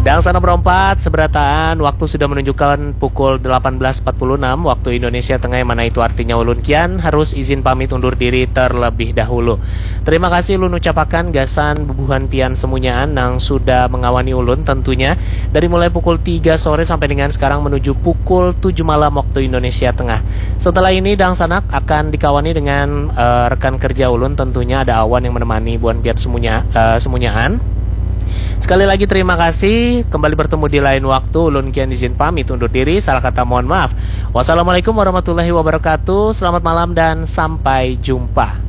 Dan sana berempat, seberataan waktu sudah menunjukkan pukul 18.46 waktu Indonesia Tengah, yang mana itu artinya ulun kian harus izin pamit undur diri terlebih dahulu. Terima kasih ulun ucapakan gasan bubuhan pian semunyaan yang sudah mengawani ulun tentunya dari mulai pukul 3 sore sampai dengan sekarang menuju pukul 7 malam waktu Indonesia Tengah. Setelah ini Dang Sanak akan dikawani dengan rekan kerja ulun, tentunya ada Awan yang menemani buan pian semunyaan. Sekali lagi terima kasih. Kembali bertemu di lain waktu. Ulun kian izin pamit undur diri. Salah kata mohon maaf. Wassalamualaikum warahmatullahi wabarakatuh. Selamat malam dan sampai jumpa.